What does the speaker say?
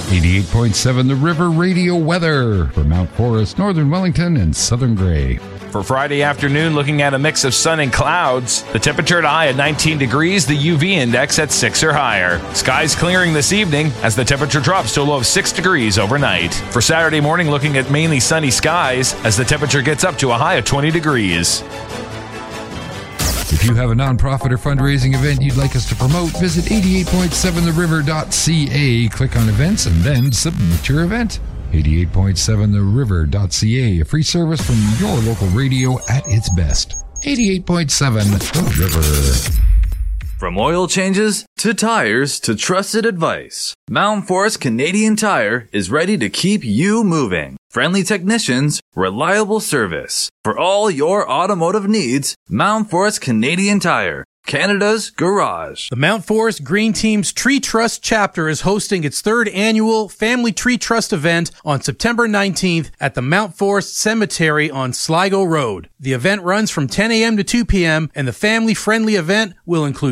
88.7 The River Radio weather for Mount Forest, Northern Wellington, and Southern Grey. For Friday afternoon, looking at a mix of sun and clouds. The temperature at high at 19 degrees, the UV index at 6 or higher. Skies clearing this evening as the temperature drops to a low of 6 degrees overnight. For Saturday morning, looking at mainly sunny skies as the temperature gets up to a high of 20 degrees. If you have a nonprofit or fundraising event you'd like us to promote, visit 88.7theriver.ca, click on events, and then submit your event. 88.7theriver.ca, a free service from your local radio at its best. 88.7 The River. From oil changes to tires to trusted advice, Mountain Forest Canadian Tire is ready to keep you moving. Friendly technicians, reliable service. For all your automotive needs, Mountain Forest Canadian Tire, Canada's garage. The Mount Forest Green Team's Tree Trust chapter is hosting its third annual Family Tree Trust event on September 19th at the Mount Forest Cemetery on Sligo Road. The event runs from 10 a.m. to 2 p.m. and the family-friendly event will include